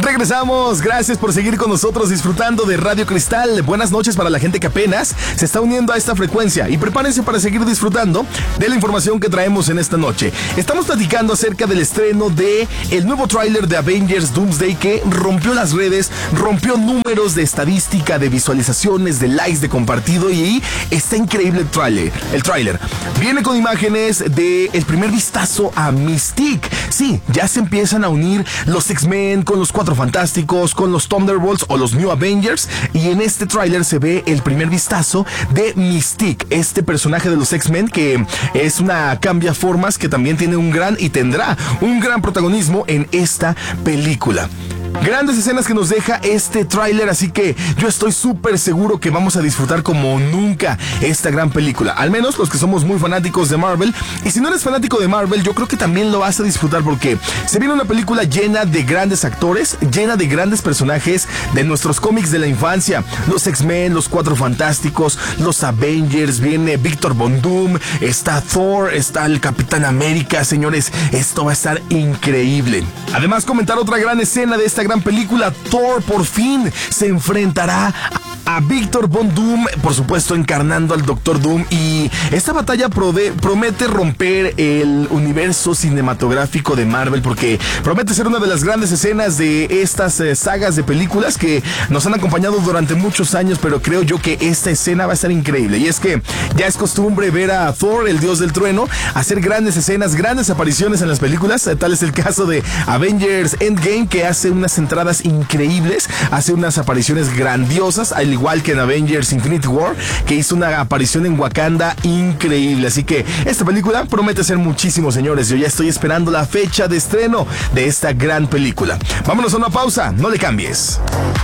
Regresamos, gracias por seguir con nosotros disfrutando de Radio Cristal. Buenas noches para la gente que apenas se está uniendo a esta frecuencia y prepárense para seguir disfrutando de la información que traemos en esta noche. Estamos platicando acerca del estreno de el nuevo tráiler de Avengers Doomsday que rompió las redes, rompió números de estadística, de visualizaciones, de likes, de compartido, y ahí está increíble el tráiler. Viene con imágenes de el primer vistazo a Mystique. Sí, ya se empiezan a unir los X-Men con los Cuatro Fantásticos, con los Thunderbolts o los New Avengers, y en este tráiler se ve el primer vistazo de Mystique, este personaje de los X-Men que es una cambiaformas que también tiene un gran y tendrá un gran protagonismo en esta película. Grandes escenas que nos deja este tráiler, así que yo estoy súper seguro que vamos a disfrutar como nunca esta gran película. Al menos los que somos muy fanáticos de Marvel. Y si no eres fanático de Marvel, yo creo que también lo vas a disfrutar porque se viene una película llena de grandes actores, llena de grandes personajes de nuestros cómics de la infancia. Los X-Men, los Cuatro Fantásticos, los Avengers, viene Victor Von Doom, está Thor, está el Capitán América. Señores, esto va a estar increíble. Además, comentar otra gran escena de esta gran película. Thor por fin se enfrentará a Victor Von Doom, por supuesto encarnando al Doctor Doom, y esta batalla promete romper el universo cinematográfico de Marvel porque promete ser una de las grandes escenas de estas sagas de películas que nos han acompañado durante muchos años, pero creo yo que esta escena va a estar increíble. Y es que ya es costumbre ver a Thor, el dios del trueno, hacer grandes escenas, grandes apariciones en las películas. Tal es el caso de Avengers Endgame, que hace unas entradas increíbles, hace unas apariciones grandiosas, al igual que en Avengers Infinity War, que hizo una aparición en Wakanda increíble. Así que esta película promete ser muchísimo, señores. Yo ya estoy esperando la fecha de estreno de esta gran película. Vámonos a una pausa, no le cambies.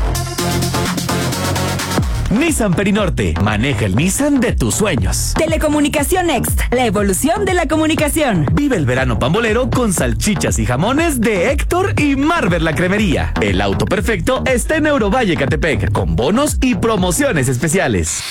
Nissan Perinorte. Maneja el Nissan de tus sueños. Telecomunicación Next. La evolución de la comunicación. Vive el verano pambolero con salchichas y jamones de Héctor y Marvel la Cremería. El auto perfecto está en Eurovalle Catepec, con bonos y promociones especiales.